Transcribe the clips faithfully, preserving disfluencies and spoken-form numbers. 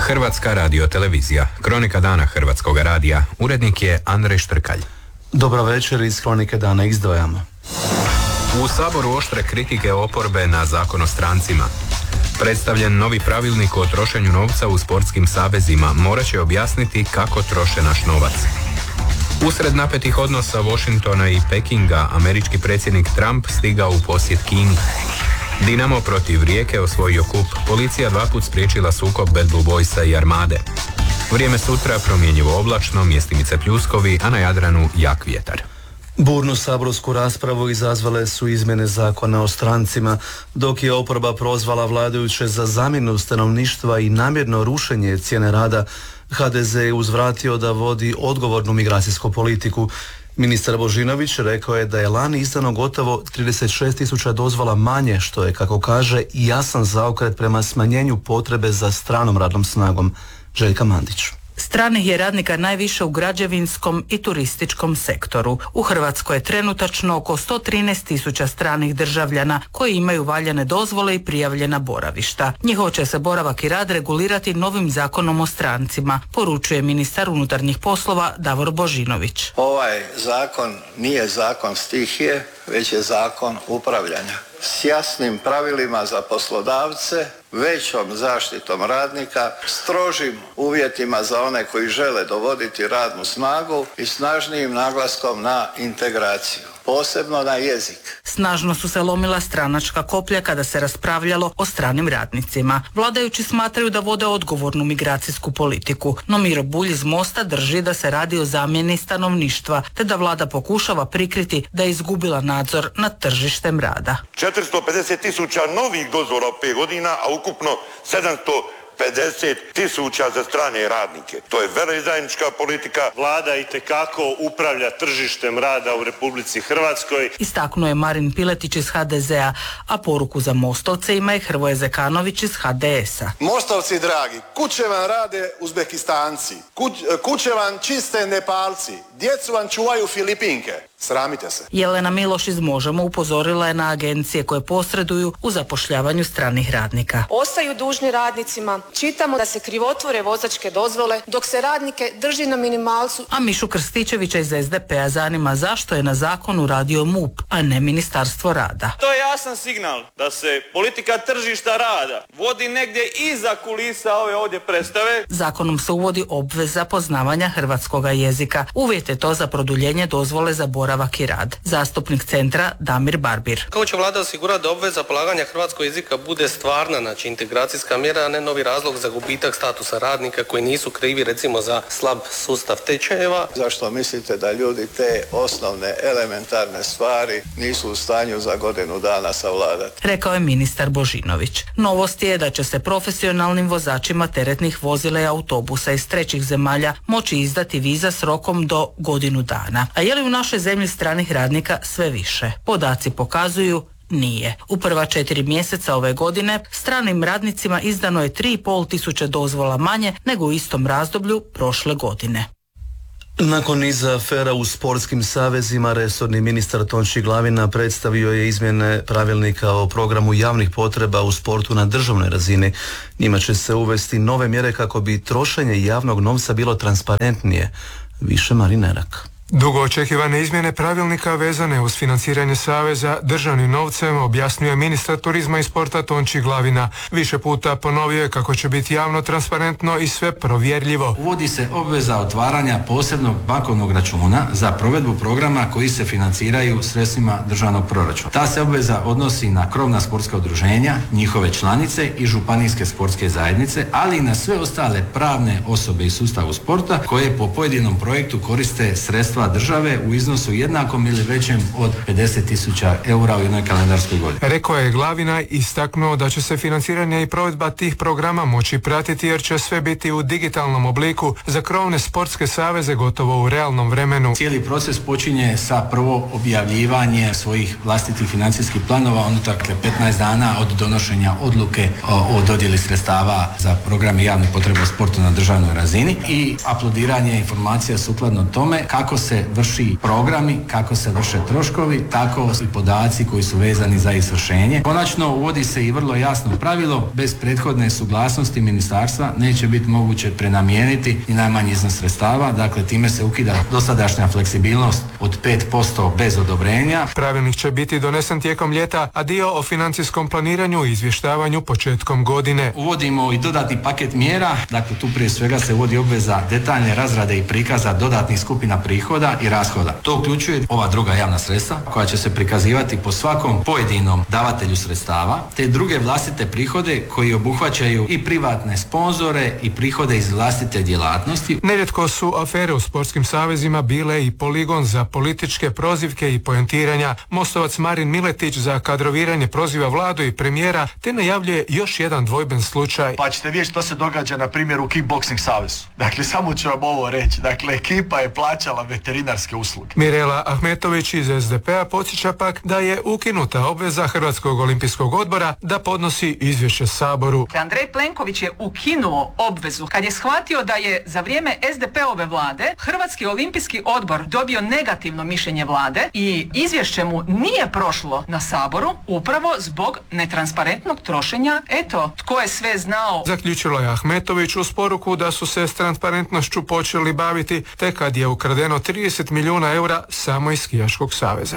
Hrvatska radiotelevizija. Kronika dana Hrvatskog radija. Urednik je Andrej Štrkalj. Dobro večer, iz Kronike dana izdvajamo. U Saboru oštre kritike oporbe na Zakon o strancima. Predstavljen novi pravilnik o trošenju novca u sportskim savezima morat će objasniti kako troše naš novac. Usred napetih odnosa Washingtona i Pekinga, američki predsjednik Trump stigao u posjet Kini. Dinamo protiv Rijeke osvojio kup. Policija dva put spriječila sukob Bad Blue Boysa i Armade. Vrijeme sutra promjenjivo oblačno, mjestimice pljuskovi, a na Jadranu jak vjetar. Burnu saborsku raspravu izazvale su izmjene zakona o strancima, dok je oporba prozvala vladajuće za zamjenu stanovništva i namjerno rušenje cijene rada. ha de ze je uzvratio da vodi odgovornu migracijsku politiku. Ministar Božinović rekao je da je lani izdano gotovo trideset šest tisuća dozvola manje, što je, kako kaže, jasan zaokret prema smanjenju potrebe za stranom radnom snagom. Željka Mandić. Stranih je radnika najviše u građevinskom i turističkom sektoru. U Hrvatskoj je trenutačno oko sto trinaest tisuća stranih državljana koji imaju valjane dozvole i prijavljena boravišta. Njihov će se boravak i rad regulirati novim zakonom o strancima, poručuje ministar unutarnjih poslova Davor Božinović. Ovaj zakon nije zakon stihije, već je zakon upravljanja. S jasnim pravilima za poslodavce, većom zaštitom radnika, strožim uvjetima za one koji žele dovoditi radnu snagu i snažnijim naglaskom na integraciju, posebno na jezik. Snažno su se lomila stranačka koplja kada se raspravljalo o stranim radnicima. Vladajući smatraju da vode odgovornu migracijsku politiku, no Miro Bulj iz Mosta drži da se radi o zamjeni stanovništva, te da vlada pokušava prikriti da je izgubila nadzor nad tržištem rada. četiristo pedeset tisuća novih dozvola u pet godina, a ukupno sedamsto pedeset tisuća za strane radnike. To je veleizdajnička politika. Vlada itekako upravlja tržištem rada u Republici Hrvatskoj. Istaknuo je Marin Piletić iz ha de zea, a poruku za Mostovce ima i Hrvoje Zekanović iz ha de esa. Mostovci dragi, kuće vam rade Uzbekistanci, kuć, kuće vam čiste Nepalci, djecu vam čuvaju Filipinke. Sramite se. Jelena Miloš iz Možemo upozorila je na agencije koje posreduju u zapošljavanju stranih radnika. Ostaju dužni radnicima. Čitamo da se krivotvore vozačke dozvole dok se radnike drži na minimalcu. A Mišu Krstičevića iz es de pea zanima zašto je na zakonu radio em u pe, a ne Ministarstvo rada. To je jasan signal da se politika tržišta rada vodi negdje iza kulisa ove ovdje predstave. Zakonom se uvodi obveza poznavanja hrvatskoga jezika. Uvjet je to za produljenje dozvole za boravak i rad. Zastupnik Centra Damir Barbir. Kako će vlada osigurati da obveza polaganja hrvatskog jezika bude stvarna, znači integracijska mjera, a ne novi razlog za gubitak statusa radnika koji nisu krivi recimo za slab sustav tečajeva? Zašto mislite da ljudi te osnovne elementarne stvari nisu u stanju za godinu dana savladati? Rekao je ministar Božinović. Novost je da će se profesionalnim vozačima teretnih vozila i autobusa iz trećih zemalja moći izdati viza s rokom do godinu dana. A je li u našoj zemlji stranih radnika sve više? Podaci pokazuju nije. U prva četiri mjeseca ove godine stranim radnicima izdano je tri i pol tisuće dozvola manje nego u istom razdoblju prošle godine. Nakon niza afera u sportskim savezima, resorni ministar Tonči Glavina predstavio je izmjene pravilnika o programu javnih potreba u sportu na državnoj razini. Njima će se uvesti nove mjere kako bi trošenje javnog novca bilo transparentnije. Više Marin Erak. Dugo očekivane izmjene pravilnika vezane uz financiranje saveza državnim novcem objasnio je ministar turizma i sporta Tonči Glavina. Više puta ponovio je kako će biti javno, transparentno i sve provjerljivo. Uvodi se obveza otvaranja posebnog bankovnog računa za provedbu programa koji se financiraju sredstvima državnog proračuna. Ta se obveza odnosi na krovna sportska udruženja, njihove članice i županijske sportske zajednice, ali i na sve ostale pravne osobe iz sustava sporta koje po pojedinom projektu koriste sredstva države u iznosu jednakom ili većem od pedeset tisuća eura u jednoj kalendarskoj godini. Rekao je Glavina i istaknuo da će se financiranje i provedba tih programa moći pratiti jer će sve biti u digitalnom obliku za krovne sportske saveze gotovo u realnom vremenu. Cijeli proces počinje sa prvo objavljivanje svojih vlastitih financijskih planova unutar petnaest dana od donošenja odluke o, o dodjeli sredstava za programe javne potrebe u sportu na državnoj razini i aplodiranje informacija sukladno tome kako se vrši programi, kako se vrše troškovi, tako i podaci koji su vezani za izvršenje. Konačno uvodi se i vrlo jasno pravilo, bez prethodne suglasnosti ministarstva neće biti moguće prenamijeniti i najmanji iznos sredstava, dakle time se ukida dosadašnja fleksibilnost od pet posto bez odobrenja. Pravilnik će biti donesen tijekom ljeta, a dio o financijskom planiranju i izvještavanju početkom godine. Uvodimo i dodatni paket mjera, dakle tu prije svega se uvodi obveza detaljne razrade i prikaza dodatnih skupina prihoda i rashoda. To uključuje ova druga javna sredstva koja će se prikazivati po svakom pojedinom davatelju sredstava, te druge vlastite prihode koji obuhvaćaju i privatne sponzore i prihode iz vlastite djelatnosti. Nerijetko su afere u sportskim savezima bile i poligon za političke prozivke i poentiranja. Mostovac Marin Miletić za kadroviranje proziva vladu i premijera, te najavljuje još jedan dvojben slučaj. Pa ćete vidjeti što se događa na primjer u kickboxing savezu. Dakle, samo ću vam ovo reći. Dakle, ekipa je plaćala veterinarske usluge. Mirela Ahmetović iz es de pe-a podsjeća pak da je ukinuta obveza Hrvatskog olimpijskog odbora da podnosi izvješće Saboru. Andrej Plenković je ukinuo obvezu kad je shvatio da je za vrijeme es de pe-ove vlade Hrvatski olimpijski odbor dobio negativno mišljenje vlade i izvješće mu nije prošlo na Saboru upravo zbog netransparentnog trošenja. Eto, tko je sve znao. Zaključila je Ahmetović uz poruku da su se s transparentnošću počeli baviti tek kad je ukradeno trideset milijuna eura samo iz skijaškog saveza.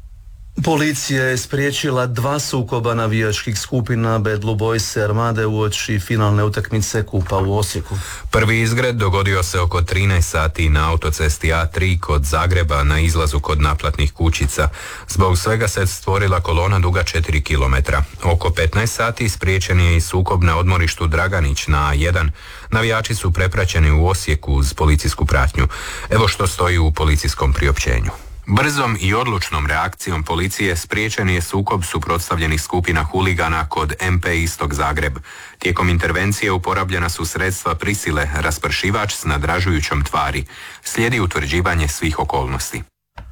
Policija je spriječila dva sukoba navijačkih skupina Bad Blue Boys i Armade uoči finalne utakmice Kupa u Osijeku. Prvi izgred dogodio se oko trinaest sati na autocesti A tri kod Zagreba na izlazu kod naplatnih kućica. Zbog svega se stvorila kolona duga četiri kilometra. Oko petnaest sati spriječen je i sukob na odmorištu Draganić na A jedan. Navijači su prepraćeni u Osijeku uz policijsku pratnju. Evo što stoji u policijskom priopćenju. Brzom i odlučnom reakcijom policije spriječen je sukob suprotstavljenih skupina huligana kod em pe Istok Zagreb. Tijekom intervencije uporabljena su sredstva prisile, raspršivač s nadražujućom tvari. Slijedi utvrđivanje svih okolnosti.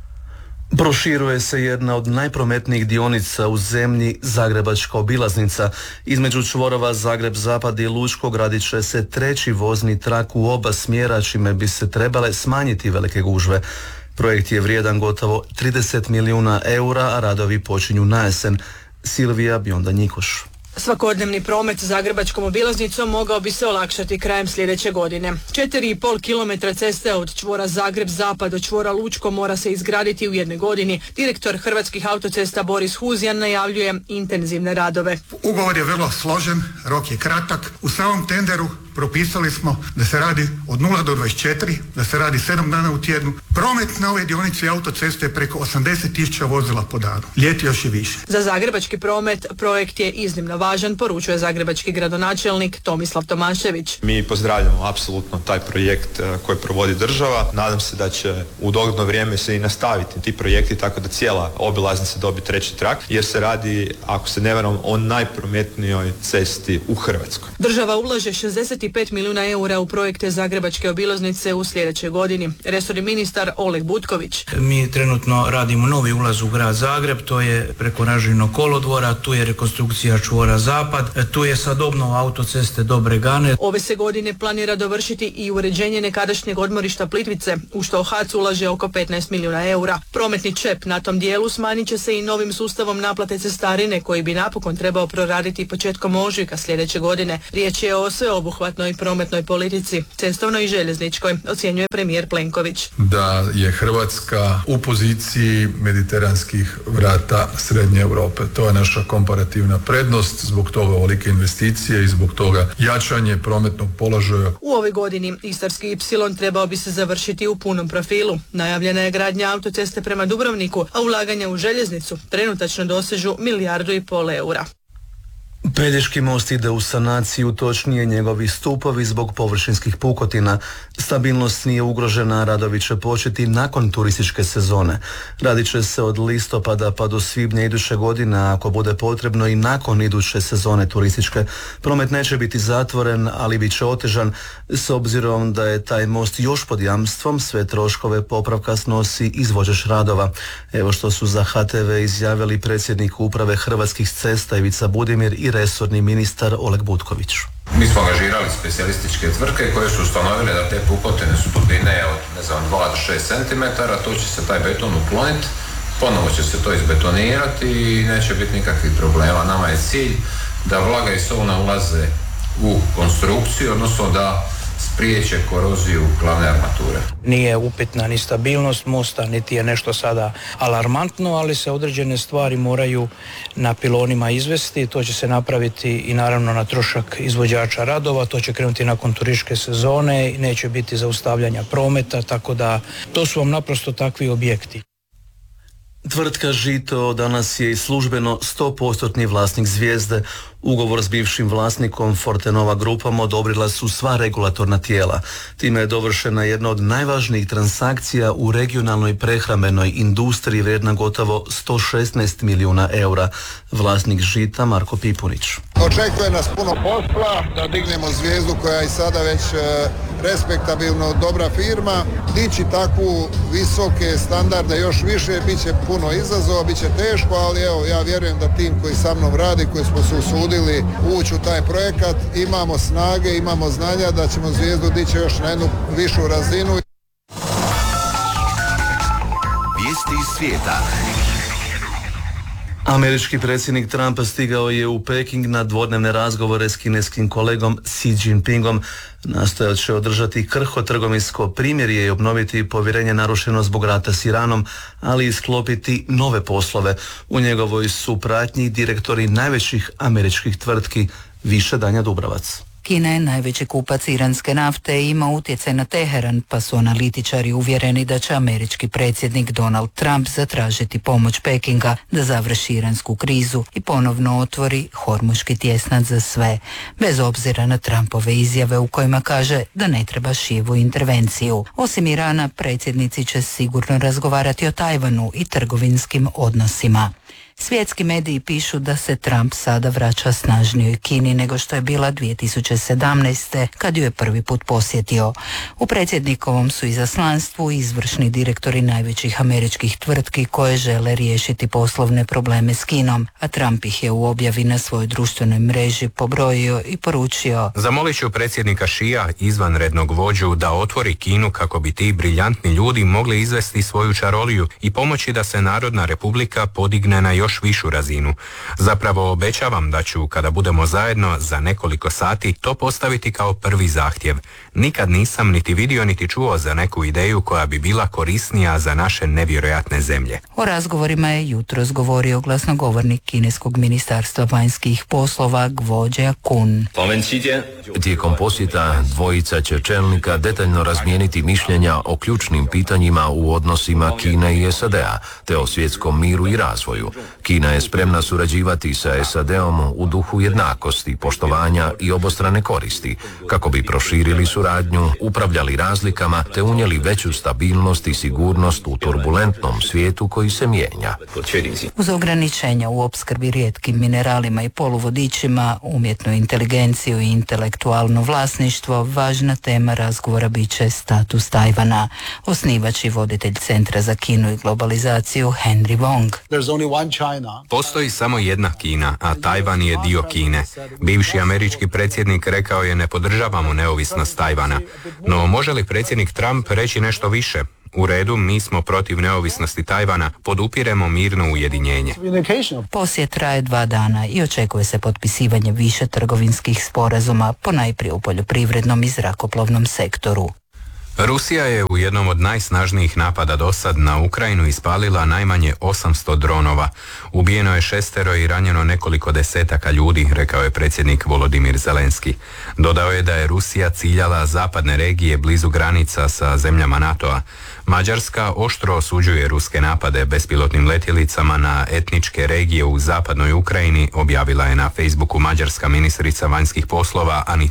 Proširuje se jedna od najprometnijih dionica u zemlji, Zagrebačka obilaznica. Između čvorova Zagreb-Zapad i Lučko gradit će se treći vozni trak u oba smjera, čime bi se trebale smanjiti velike gužve. Projekt je vrijedan gotovo trideset milijuna eura, a radovi počinju na jesen. Silvija Bionda-Njikoš. Svakodnevni promet Zagrebačkom obilaznicom mogao bi se olakšati krajem sljedeće godine. četiri i pol kilometra ceste od čvora Zagreb-Zapad do čvora Lučko mora se izgraditi u jednoj godini. Direktor Hrvatskih autocesta Boris Huzjan najavljuje intenzivne radove. Ugovor je vrlo složen, rok je kratak. U samom tenderu propisali smo da se radi od nula do dvadeset četiri, da se radi sedam dana u tjednu. Promet na ovoj dionici autoceste je preko osamdeset tisuća vozila po danu. Ljeti još i više. Za zagrebački promet projekt je iznimno važan, poručuje zagrebački gradonačelnik Tomislav Tomašević. Mi pozdravljamo apsolutno taj projekt koji provodi država. Nadam se da će u dogledno vrijeme se i nastaviti ti projekti tako da cijela obilaznica dobi treći trak, jer se radi, ako se ne varam, o najprometnijoj cesti u Hrvatskoj. Država ulaže šezdeset pet milijuna eura u projekte Zagrebačke obilaznice u sljedećoj godini. Resorni ministar Oleg Butković. Mi trenutno radimo novi ulaz u grad Zagreb, to je preko Ražinog kolodvora, tu je rekonstrukcija čvora Zapad, tu je sad obnova autoceste do Bregane. Ove se godine planira dovršiti i uređenje nekadašnjeg odmorišta Plitvice, u što H A C ulaže oko petnaest milijuna eura. Prometni čep na tom dijelu smanjit će se i novim sustavom naplate cestarine, koji bi napokon trebao proraditi početkom ožujka sljedeće godine. Riječ je o sveobuhvatnoj prometnoj politici, cestovnoj i željezničkoj, ocjenjuje premijer Plenković. Da je Hrvatska u poziciji mediteranskih vrata Srednje Europe. To je naša komparativna prednost, zbog toga ovolike investicije i zbog toga jačanje prometnog položaja. U ovoj godini Istarski ipsilon trebao bi se završiti u punom profilu. Najavljena je gradnja autoceste prema Dubrovniku, a ulaganja u željeznicu trenutačno dosežu milijardu i pol eura. Pelješki most ide u sanaciju, točnije njegovi stupovi zbog površinskih pukotina. Stabilnost nije ugrožena, radovi će početi nakon turističke sezone. Radit će se od listopada pa do svibnja iduće godine, a ako bude potrebno i nakon iduće sezone turističke. Promet neće biti zatvoren, ali bit će otežan, s obzirom da je taj most još pod jamstvom, sve troškove popravka snosi izvođač radova. Evo što su za H T V izjavili predsjednik uprave Hrvatskih cesta Ivica Budimir i resorni ministar Oleg Butković. Mi smo angažirali specijalističke tvrtke koje su ustanovile da te pukotine su dubine od, ne znam, dva do šest centimetara, to će se taj beton ukloniti, ponovo će se to izbetonirati i neće biti nikakvih problema. Nama je cilj da vlaga i sol ne ulaze u konstrukciju, odnosno da spriječe koroziju glavne armature. Nije upitna ni stabilnost mosta, niti je nešto sada alarmantno, ali se određene stvari moraju na pilonima izvesti. To će se napraviti i naravno na trošak izvođača radova, to će krenuti nakon turističke sezone i neće biti zaustavljanja prometa, tako da to su vam naprosto takvi objekti. Tvrtka Žito danas je i službeno sto posto vlasnik Zvijezde. Ugovor s bivšim vlasnikom Fortenova grupom odobrila su sva regulatorna tijela. Time je dovršena jedna od najvažnijih transakcija u regionalnoj prehrambenoj industriji vrijedna gotovo sto šesnaest milijuna eura. Vlasnik Žita Marko Pipunić. Očekuje nas puno posla da dignemo Zvijezdu koja je sada već e, respektabilno dobra firma. Dići takvu visoke standarde još više bit će puno izazova, bit će teško, ali evo ja vjerujem da tim koji sa mnom radi, koji smo se usudili ući u taj projekat, imamo snage, imamo znanja da ćemo Zvijezdu dići još na jednu višu razinu. Vijesti iz svijeta. Američki predsjednik Trump stigao je u Peking na dvodnevne razgovore s kineskim kolegom Xi Jinpingom. Nastojat će održati krhko trgovinsko primirje i obnoviti povjerenje narušeno zbog rata s Iranom, ali i sklopiti nove poslove. U njegovoj su pratnji direktori najvećih američkih tvrtki. Više Danja Dubravac. Kina je najveći kupac iranske nafte i ima utjecaj na Teheran, pa su analitičari uvjereni da će američki predsjednik Donald Trump zatražiti pomoć Pekinga da završi iransku krizu i ponovno otvori Hormuški tjesnac za sve, bez obzira na Trumpove izjave u kojima kaže da ne treba šivu intervenciju. Osim Irana, predsjednici će sigurno razgovarati o Tajvanu i trgovinskim odnosima. Svjetski mediji pišu da se Trump sada vraća snažnijoj Kini nego što je bila dvije tisuće sedamnaeste. kad ju je prvi put posjetio. U predsjednikovom su izaslanstvu izvršni direktori najvećih američkih tvrtki koje žele riješiti poslovne probleme s Kinom, a Trump ih je u objavi na svojoj društvenoj mreži pobrojio i poručio: Zamolit ću predsjednika Šija, izvanrednog vođu, da otvori Kinu kako bi ti briljantni ljudi mogli izvesti svoju čaroliju i pomoći da se Narodna republika podigne na još višu razinu. Zapravo obećavam da ću, kada budemo zajedno za nekoliko sati, to postaviti kao prvi zahtjev. Nikad nisam niti vidio niti čuo za neku ideju koja bi bila korisnija za naše nevjerojatne zemlje. O razgovorima je jutros govorio glasnogovornik kineskog ministarstva vanjskih poslova Guo Jiakun. Tijekom posjeta dvojica će čelnika detaljno razmijeniti mišljenja o ključnim pitanjima u odnosima Kine i S A D-a, te o svjetskom miru i razvoju. Kina je spremna surađivati sa S A D-om u duhu jednakosti, poštovanja i obostrane koristi, kako bi proširili suradnju, upravljali razlikama te unijeli veću stabilnost i sigurnost u turbulentnom svijetu koji se mijenja. Uz ograničenja u opskrbi rijetkim mineralima i poluvodičima, umjetnu inteligenciju i intelektualno vlasništvo, važna tema razgovora bit će status Tajvana. Osnivač i voditelj Centra za Kinu i globalizaciju Henry Wong. Postoji samo jedna Kina, a Tajvan je dio Kine. Bivši američki predsjednik rekao je: ne podržavamo neovisnost Tajvana. No može li predsjednik Trump reći nešto više? U redu, mi smo protiv neovisnosti Tajvana, podupiremo mirno ujedinjenje. Posjet traje dva dana i očekuje se potpisivanje više trgovinskih sporazuma, ponajprije u poljoprivrednom i zrakoplovnom sektoru. Rusija je u jednom od najsnažnijih napada dosad na Ukrajinu ispalila najmanje osamsto dronova. Ubijeno je šestero i ranjeno nekoliko desetaka ljudi, rekao je predsjednik Volodimir Zelenski. Dodao je da je Rusija ciljala zapadne regije blizu granica sa zemljama NATO-a. Mađarska oštro osuđuje ruske napade bespilotnim letjelicama na etničke regije u zapadnoj Ukrajini, objavila je na Facebooku mađarska ministrica vanjskih poslova Anita